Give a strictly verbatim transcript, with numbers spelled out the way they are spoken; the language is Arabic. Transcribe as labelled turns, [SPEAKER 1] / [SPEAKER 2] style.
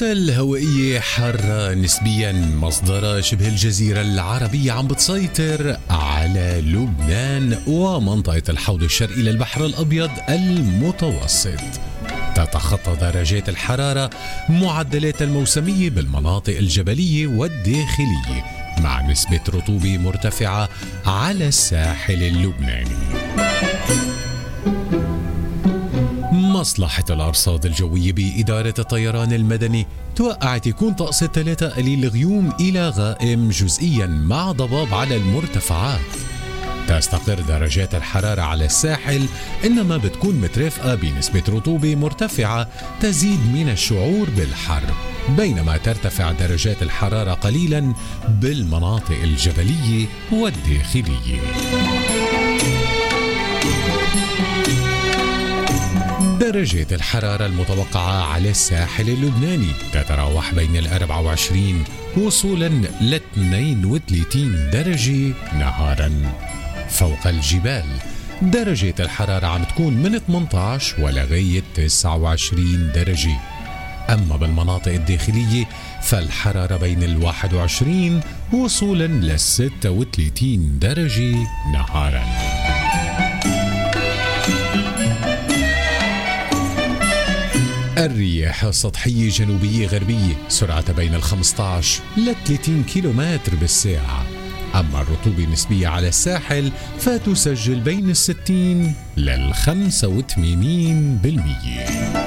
[SPEAKER 1] كتل هوائية حارة نسبيا مصدرها شبه الجزيرة العربية عم بتسيطر على لبنان ومنطقة الحوض الشرقي للبحر الأبيض المتوسط. تتخطى درجات الحرارة معدلات الموسمية بالمناطق الجبلية والداخلية مع نسبة رطوبة مرتفعة على الساحل اللبناني. مصلحة الأرصاد الجوية بإدارة الطيران المدني توقعت يكون طقس الثلاثة قليل الغيوم إلى غائم جزئيا مع ضباب على المرتفعات. تستقر درجات الحرارة على الساحل إنما بتكون مترافقة بنسبة رطوبة مرتفعة تزيد من الشعور بالحر، بينما ترتفع درجات الحرارة قليلا بالمناطق الجبلية والداخلية. درجات الحرارة المتوقعة على الساحل اللبناني تتراوح بين الأربعة وعشرين وصولا ل اثنين وثلاثين درجة نهارا. فوق الجبال درجة الحرارة عم تكون من ثمانية عشر ولغاية تسعة وعشرين درجة، أما بالمناطق الداخلية فالحرارة بين الواحد وعشرين وصولا ل ستة وثلاثين درجة نهارا. الرياح السطحية جنوبية غربية سرعتها بين ال خمسة عشر ل ثلاثين كيلومتر بالساعة، أما الرطوبة النسبية على الساحل فتسجل بين الستين لل خمسة وثمانين بالمئة.